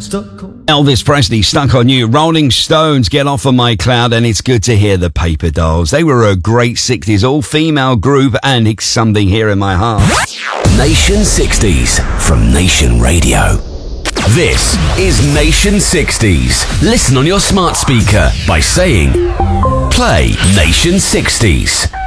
Elvis Presley, Stuck on You. Rolling Stones, Get Off of My Cloud, and it's good to hear the Paper Dolls. They were a great 60s all-female group, and it's something here in my heart. Nation 60s from Nation Radio. This is Nation 60s. Listen on your smart speaker by saying, play Nation 60s.